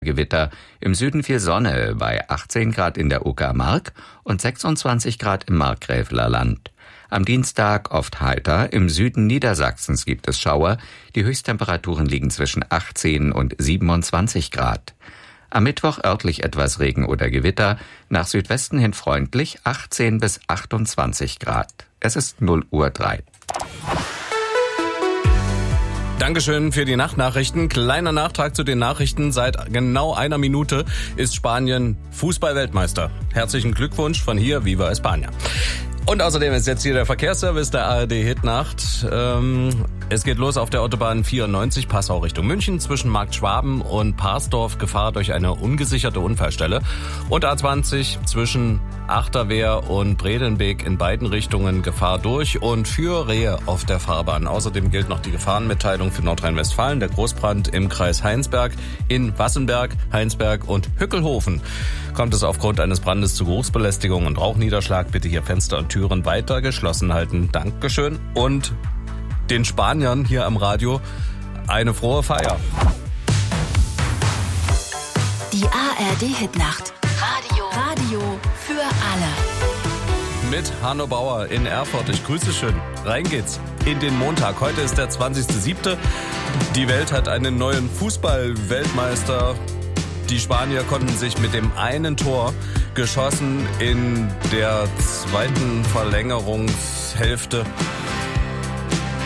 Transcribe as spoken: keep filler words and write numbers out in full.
Gewitter. Im Süden viel Sonne bei achtzehn Grad in der Uckermark und sechsundzwanzig Grad im Markgräfler Land. Am Dienstag oft heiter, im Süden Niedersachsens gibt es Schauer. Die Höchsttemperaturen liegen zwischen achtzehn und siebenundzwanzig Grad. Am Mittwoch örtlich etwas Regen oder Gewitter, nach Südwesten hin freundlich, achtzehn bis achtundzwanzig Grad. Es ist null Uhr drei. Dankeschön für die Nachtnachrichten. Kleiner Nachtrag zu den Nachrichten. Seit genau einer Minute ist Spanien Fußball-Weltmeister. Herzlichen Glückwunsch von hier, Viva España. Und außerdem ist jetzt hier der Verkehrsservice der A R D Hitnacht. Ähm, es geht los auf der Autobahn vierundneunzig, Passau Richtung München, zwischen Markt Schwaben und Parsdorf, Gefahr durch eine ungesicherte Unfallstelle. Und A zwanzig zwischen Achterwehr und Bredenbeek in beiden Richtungen, Gefahr durch und für Rehe auf der Fahrbahn. Außerdem gilt noch die Gefahrenmitteilung für Nordrhein-Westfalen. Der Großbrand im Kreis Heinsberg, in Wassenberg, Heinsberg und Hückelhofen. Kommt es aufgrund eines Brandes zu Geruchsbelästigung und Rauchniederschlag, bitte hier Fenster und Türen weiter geschlossen halten. Dankeschön. Und den Spaniern hier am Radio eine frohe Feier. Die A R D-Hitnacht. Radio. Radio für alle. Mit Hanno Bauer in Erfurt. Ich grüße schön. Rein geht's in den Montag. Heute ist der zwanzigster siebte Die Welt hat einen neuen Fußball-Weltmeister. Die Spanier konnten sich mit dem einen Tor, geschossen in der zweiten Verlängerungshälfte,